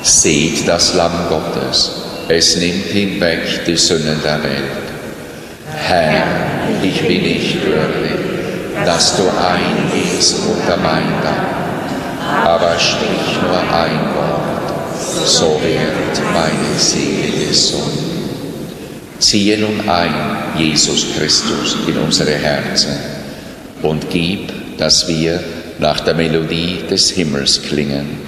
Seht das Lamm Gottes, es nimmt hinweg die Sünden der Welt. Herr, ich bin nicht würdig, dass du eingehst unter mein Dach, aber sprich nur ein Wort, so wird meine Seele gesund. Ziehe nun ein, Jesus Christus, in unsere Herzen und gib, dass wir nach der Melodie des Himmels klingen,